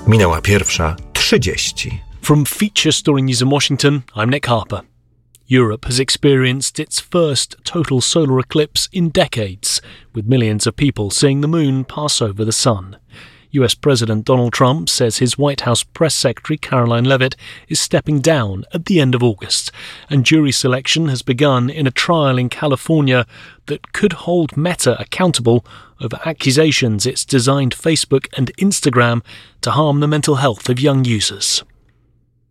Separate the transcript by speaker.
Speaker 1: Minęła 1:30.
Speaker 2: From Feature Story News in Washington, I'm Nick Harper. Europe has experienced its first total solar eclipse in decades, with millions of people seeing the moon pass over the sun. US President Donald Trump says his White House press secretary Caroline Leavitt is stepping down at the end of August, and jury selection has begun in a trial in California that could hold Meta accountable over accusations it's designed Facebook and Instagram to harm the mental health of young users.